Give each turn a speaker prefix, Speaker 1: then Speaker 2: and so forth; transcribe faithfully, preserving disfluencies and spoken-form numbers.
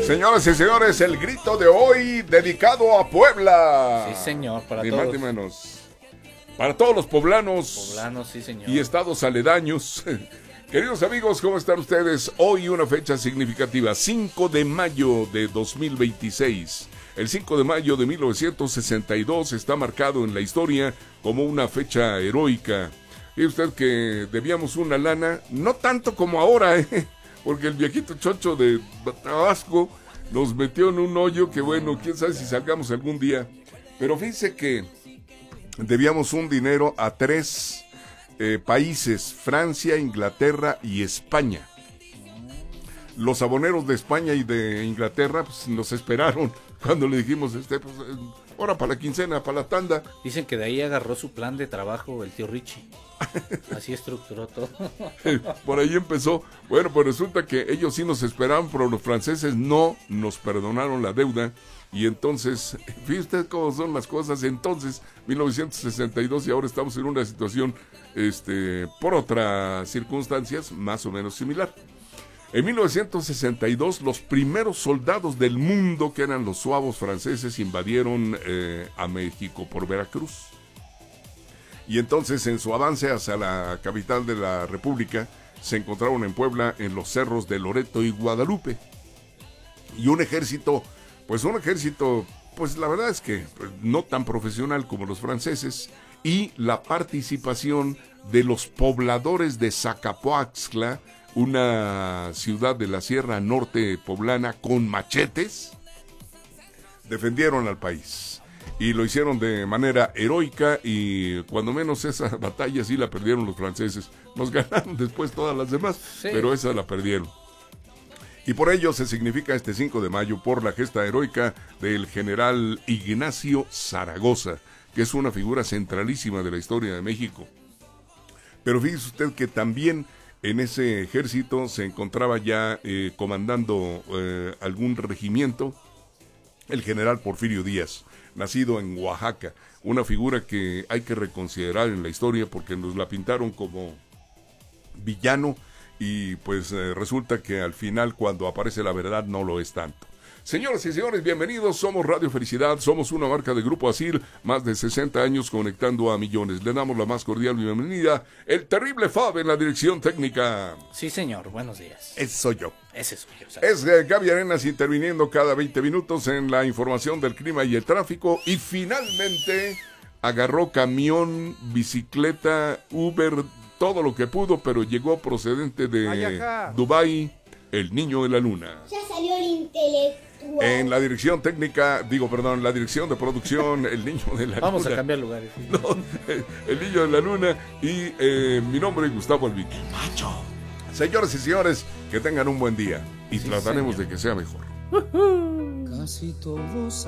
Speaker 1: Señoras y señores, el grito de hoy dedicado a Puebla.
Speaker 2: Sí, señor, para
Speaker 1: ni
Speaker 2: todos.
Speaker 1: más ni menos. Para todos los poblanos.
Speaker 2: Poblanos, sí, señor.
Speaker 1: Y estados aledaños. Queridos amigos, ¿cómo están ustedes? Hoy una fecha significativa, cinco de mayo de dos mil veintiséis. El cinco de mayo de mil novecientos sesenta y dos está marcado en la historia como una fecha heroica. Y usted que debíamos una lana, no tanto como ahora, ¿eh? Porque el viejito chocho de Tabasco nos metió en un hoyo que, bueno, quién sabe si salgamos algún día. Pero fíjense que debíamos un dinero a tres eh, países, Francia, Inglaterra y España. Los aboneros de España y de Inglaterra pues, nos esperaron cuando le dijimos, este, pues, ahora para la quincena, para la tanda.
Speaker 2: Dicen que de ahí agarró su plan de trabajo el tío Richie. Así estructuró todo.
Speaker 1: Por ahí empezó. Bueno, pues resulta que ellos sí nos esperaban, pero los franceses no nos perdonaron la deuda. Y entonces, fíjate usted cómo son las cosas. Entonces, mil novecientos sesenta y dos, y ahora estamos en una situación, este, por otras circunstancias, más o menos similar. En mil novecientos sesenta y dos, los primeros soldados del mundo, que eran los suavos franceses, invadieron eh, a México por Veracruz. Y entonces, en su avance hacia la capital de la República, se encontraron en Puebla, en los cerros de Loreto y Guadalupe. Y un ejército, pues un ejército, pues la verdad es que pues, no tan profesional como los franceses, y la participación de los pobladores de Zacapoaxtla, una ciudad de la Sierra Norte poblana, con machetes, defendieron al país. Y lo hicieron de manera heroica, y cuando menos esa batalla sí la perdieron los franceses. Nos ganaron después todas las demás, sí, pero esa la perdieron. Y por ello se significa este cinco de mayo por la gesta heroica del general Ignacio Zaragoza, que es una figura centralísima de la historia de México. Pero fíjese usted que también en ese ejército se encontraba ya eh, comandando eh, algún regimiento el general Porfirio Díaz, nacido en Oaxaca, una figura que hay que reconsiderar en la historia porque nos la pintaron como villano y pues eh, resulta que al final, cuando aparece la verdad, no lo es tanto. Señoras y señores, bienvenidos, somos Radio Felicidad, somos una marca de Grupo Asil, más de sesenta años conectando a millones. Le damos la más cordial bienvenida, el terrible Fab en la dirección técnica.
Speaker 2: Sí, señor, buenos días.
Speaker 1: Ese soy yo.
Speaker 2: Ese soy yo. ¿Sabes?
Speaker 1: Es eh, Gaby Arenas interviniendo cada veinte minutos en la información del clima y el tráfico. Y finalmente agarró camión, bicicleta, Uber, todo lo que pudo, pero llegó procedente de Dubái, el niño de la luna.
Speaker 3: Ya salió el intelectual.
Speaker 1: En la dirección técnica, digo, perdón, la dirección de producción, el niño de la
Speaker 2: Vamos
Speaker 1: luna. Vamos
Speaker 2: a cambiar lugares. ¿Sí?
Speaker 1: No, el niño de la luna y eh, mi nombre es Gustavo Albic.
Speaker 4: El macho.
Speaker 1: Señoras y señores, que tengan un buen día y sí, trataremos señor. de que sea mejor.
Speaker 4: Casi todos